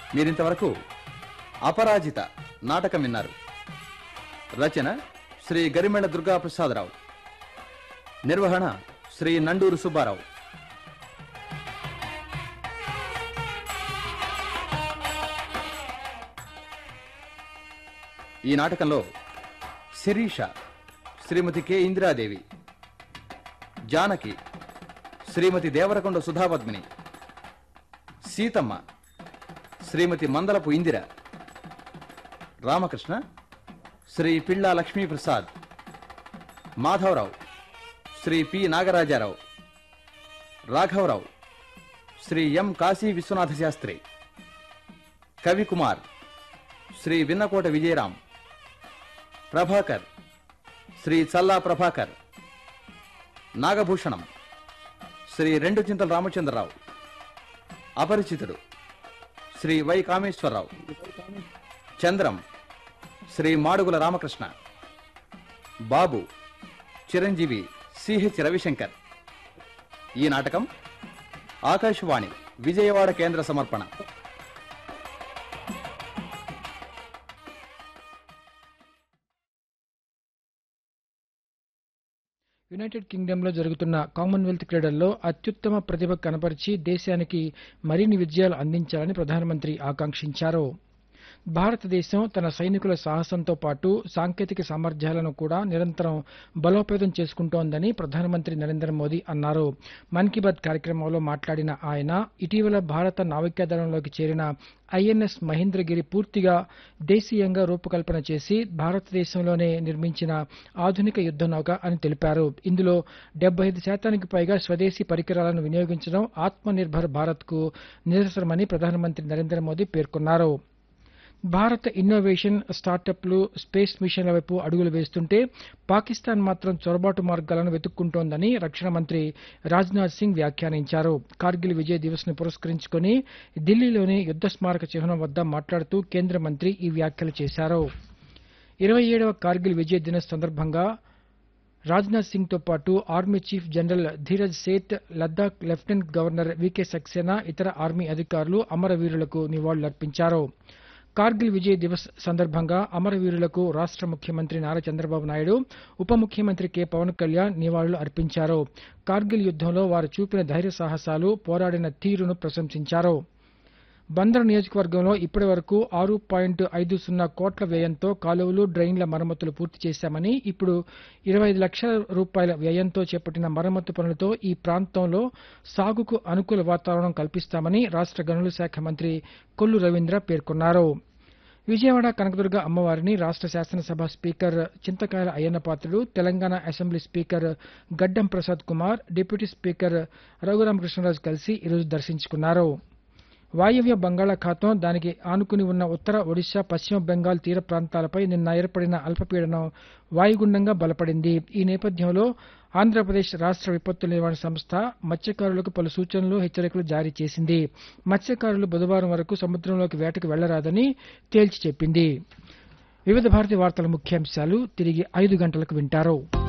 మీరింతవరకు అపరాజిత నాటకం విన్నారు. రచన శ్రీ గరిమెళ్ల దుర్గాప్రసాదరావు. నిర్వహణ శ్రీ నండూరు సుబ్బారావు. ఈ నాటకంలో శిరీష శ్రీమతి కె ఇందిరాదేవి, జానకి శ్రీమతి దేవరకొండ సుధాపద్మిని, సీతమ్మ శ్రీమతి మందలపు ఇందిర, రామకృష్ణ శ్రీ పిళ్ళా లక్ష్మీప్రసాద్, మాధవరావు శ్రీ పి నాగరాజారావు, రాఘవరావు శ్రీ ఎం కాశీ విశ్వనాథ శాస్త్రి, కవికుమార్ శ్రీ విన్నకోట విజయరాం, ప్రభాకర్ శ్రీ చల్లా ప్రభాకర్, నాగభూషణం శ్రీ రెండు చింతల రామచంద్రరావు, అపరిచితుడు Shri why Kameswara Rao, Chandram Shri Madugula Ramakrishna, Babu Chiranjeevi CH Ravishankar. ఈ నాటకం ఆకాశవాణి విజయవాడ కేంద్ర సమర్పణ. యునైటెడ్ కింగ్డమ్లో జరుగుతున్న కామన్వెల్త్ క్రీడల్లో అత్యుత్తమ ప్రతిభ కనపరిచి దేశానికి మరిన్ని విజయాలు అందించాలని ప్రధానమంత్రి ఆకాంక్షించారు. భారతదేశం తన సైనికుల సాహసంతో పాటు సాంకేతిక సామర్థ్యాలను కూడా నిరంతరం బలోపేతం చేసుకుంటోందని ప్రధానమంత్రి నరేంద్ర మోదీ అన్నారు. మన్ కీ బాత్ కార్యక్రమంలో మాట్లాడిన ఆయన ఇటీవల భారత నావికాదళంలోకి చేరిన ఐఎన్ఎస్ మహేంద్రగిరి పూర్తిగా దేశీయంగా రూపకల్పన చేసి భారతదేశంలోనే నిర్మించిన ఆధునిక యుద్ధ నౌక అని తెలిపారు. ఇందులో 75% పైగా స్వదేశీ పరికరాలను వినియోగించడం ఆత్మనిర్భర్ భారత్కు నిదర్శనమని ప్రధానమంత్రి నరేంద్ర మోదీ పేర్కొన్నారు. భారత ఇన్నోవేషన్, స్టార్టప్లు, స్పేస్ మిషన్ల వైపు అడుగులు వేస్తుంటే పాకిస్తాన్ మాత్రం చొరబాటు మార్గాలను వెతుక్కుంటోందని రక్షణ మంత్రి రాజ్నాథ్ సింగ్ వ్యాఖ్యానించారు. కార్గిల్ విజయ్ దివస్ ను పురస్కరించుకుని ఢిల్లీలోని యుద్ధ స్మారక చిహ్నం వద్ద మాట్లాడుతూ కేంద్ర మంత్రి ఈ వ్యాఖ్యలు చేశారు. 27వ కార్గిల్ విజయ్ దివస్ సందర్భంగా రాజ్నాథ్ సింగ్ తో పాటు army chief general Dheeraj Seth, Ladakh lieutenant governor VK Saxena, ఇతర ఆర్మీ అధికారులు అమరవీరులకు నివాళులర్పించారు. కార్గిల్ విజయ్ దివస్ సందర్భంగా అమరవీరులకు రాష్ట ముఖ్యమంత్రి నారా చంద్రబాబు నాయుడు, ఉప ముఖ్యమంత్రి కె పవన్ కళ్యాణ్ నివాళులు అర్పించారు. కార్గిల్ యుద్దంలో వారు చూపిన ధైర్య సాహసాలు, పోరాడిన తీరును ప్రశంసించారు. బందర్ నియోజకవర్గంలో ఇప్పటి వరకు 6.50 కోట్ల వ్యయంతో కాలువలు, డ్రైన్ల మరమ్మతులు పూర్తి చేశామని, ఇప్పుడు 25 లక్షల రూపాయల వ్యయంతో చేపట్టిన మరమ్మతు పనులతో ఈ ప్రాంతంలో సాగుకు అనుకూల వాతావరణం కల్పిస్తామని రాష్ట గనుల శాఖ మంత్రి కొల్లు రవీంద్ర పేర్కొన్నారు. విజయవాడ కనకదుర్గ అమ్మవారిని రాష్ట శాసనసభ స్పీకర్ చింతకాయల అయ్యన్నపాత్రుడు, తెలంగాణ అసెంబ్లీ స్పీకర్ గడ్డం ప్రసాద్ కుమార్, డిప్యూటీ స్పీకర్ రఘురామకృష్ణరాజు కలిసి ఈరోజు దర్శించుకున్నారు. వాయవ్య బంగాళాఖాతం, దానికి ఆనుకుని ఉన్న ఉత్తర ఒడిశా, పశ్చిమ బెంగాల్ తీర ప్రాంతాలపై నిన్న ఏర్పడిన అల్పపీడనం వాయుగుండంగా బలపడింది. ఈ నేపథ్యంలో ఆంధ్రప్రదేశ్ రాష్ట విపత్తుల నిర్వహణ సంస్థ మత్స్యకారులకు పలు సూచనలు, హెచ్చరికలు జారీ చేసింది. మత్స్యకారులు బుధవారం వరకు సముద్రంలోకి వేటకు వెళ్లరాదని తేల్చి చెప్పింది. వివిధ భారతి వార్తల ముఖ్యాంశాలు తిరిగి 5 గంటలకు వింటారు.